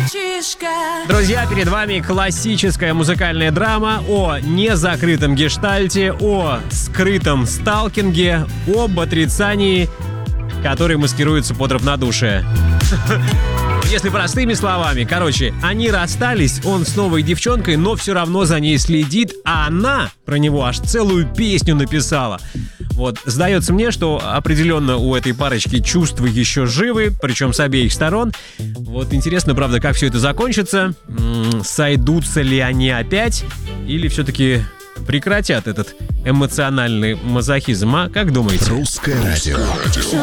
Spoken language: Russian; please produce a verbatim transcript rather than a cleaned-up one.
Друзья, перед вами классическая музыкальная драма о незакрытом гештальте, о скрытом сталкинге, об отрицании, который маскируется под равнодушие. Если простыми словами, короче, они расстались, он с новой девчонкой, но все равно за ней следит, а она про него аж целую песню написала. Вот, сдается мне, что определенно у этой парочки чувства еще живы, причем с обеих сторон. Вот интересно, правда, как все это закончится. М-м, сойдутся ли они опять, или все-таки прекратят этот эмоциональный мазохизм, а? Как думаете? Русское радио.